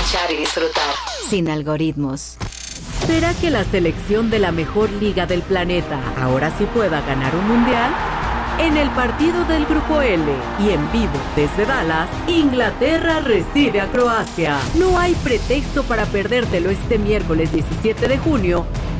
escuchar y disfrutar. Sin algoritmos. ¿Será que la selección de la mejor liga del planeta ahora sí pueda ganar un mundial? En el partido del Grupo L y en vivo desde Dallas, Inglaterra recibe a Croacia. No hay pretexto para perdértelo este miércoles 17 de junio